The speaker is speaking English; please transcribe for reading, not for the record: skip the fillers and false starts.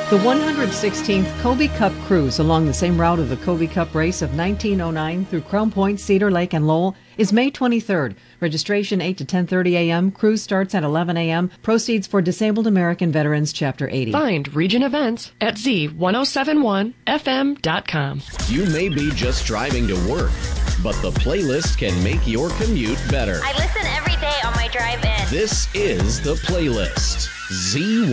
The 116th Kobe Cup Cruise along the same route of the Kobe Cup race of 1909 through Crown Point, Cedar Lake, and Lowell is May 23rd. Registration 8 to 10:30 a.m. Cruise starts at 11 a.m. Proceeds for Disabled American Veterans Chapter 80. Find Region Events at z1071fm.com. You may be just driving to work, but the playlist can make your commute better. I listen every day on my drive in. This is the playlist. Z